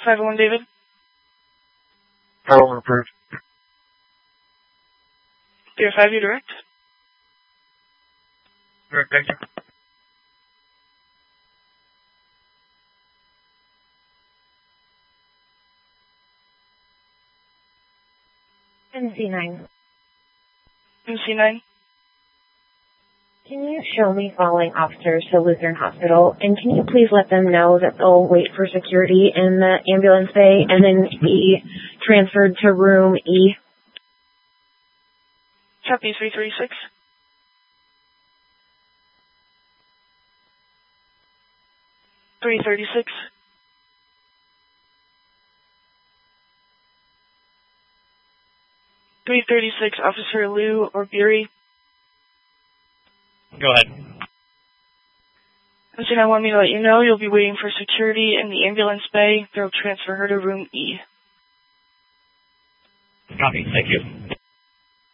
501 David. 501 approved. Pier 5, you direct. Direct, thank you. MC9. MC9. Can you show me following officers to Lutheran Hospital, and can you please let them know that they'll wait for security in the ambulance bay and then be transferred to room E? Copy 336. Officer Liu or Beery. Go ahead. MC9 want me to let you know you'll be waiting for security in the ambulance bay. They'll transfer her to room E. Copy, thank you.